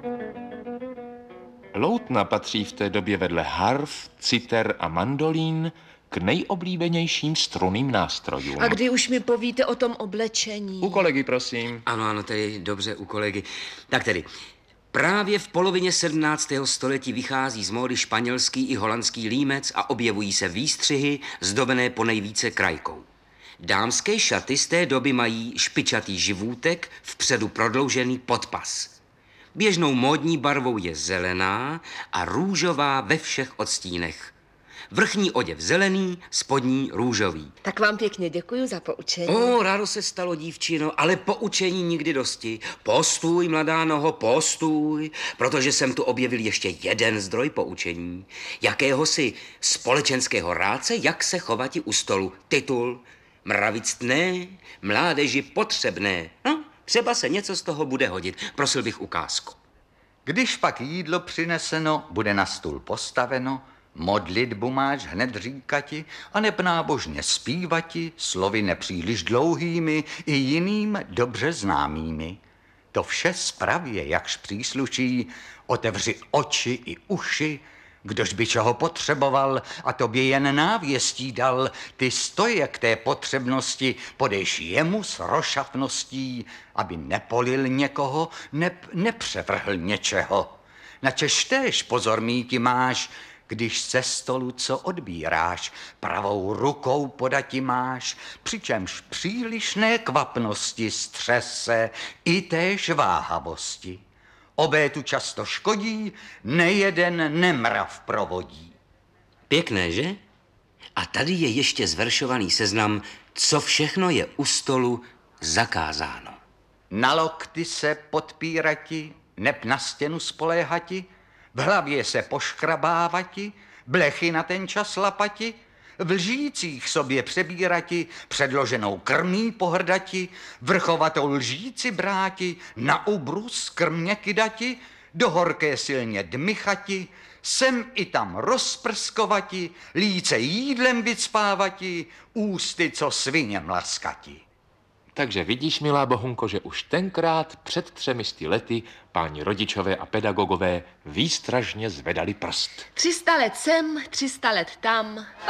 Loutna patří v té době vedle harf, citer a mandolín k nejoblíbenějším strunným nástrojům. A kdy už mi povíte o tom oblečení? U kolegy, prosím. Ano, tedy dobře, u kolegy. Tak tedy, právě v polovině 17. století vychází z módy španělský i holandský límec a objevují se výstřihy zdobené ponejvíce krajkou. Dámské šaty z té doby mají špičatý živůtek, vpředu prodloužený podpas. Běžnou módní barvou je zelená a růžová ve všech odstínech. Vrchní oděv zelený, spodní růžový. Tak vám pěkně děkuji za poučení. Rádo se stalo, dívčino, ale poučení nikdy dosti. Postůj, mladá noho, postůj, protože jsem tu objevil ještě jeden zdroj poučení. Jakéhosi společenského rádce, jak se chovati u stolu. Titul: Mravictné, mládeži potřebné. No, třeba se něco z toho bude hodit. Prosil bych ukázku. Když pak jídlo přineseno, bude na stůl postaveno, modlitbu máš hned říkati, aneb nábožně zpívati, slovy nepříliš dlouhými i jiným dobře známými. To vše spravě, jakž přísluší, otevři oči i uši, kdož by čeho potřeboval a tobě jen návěstí dal, ty stoje k té potřebnosti podejš jemu s rošafností, aby nepolil někoho, nepřevrhl něčeho. Načež též pozor míti máš, když ze stolu co odbíráš, pravou rukou podati máš, přičemž přílišné kvapnosti střese i též váhavosti. Obé tu často škodí, nejeden nemrav provodí. Pěkné, že? A tady je ještě zveršovaný seznam, co všechno je u stolu zakázáno. Na lokty se podpírati, neb na stěnu spoléhati, v hlavě se poškrabávati, blechy na ten čas lapati, v lžících sobě přebírati, předloženou krmí pohrdati, vrchovatou lžíci bráti, na ubrus krmě kydati, do horké silně dmychati, sem i tam rozprskovati, líce jídlem vycpávati, ústy, co svině mlaskati. Takže vidíš, milá Bohunko, že už tenkrát před 300 lety páni rodičové a pedagogové výstražně zvedali prst. 300 let sem, 300 let tam.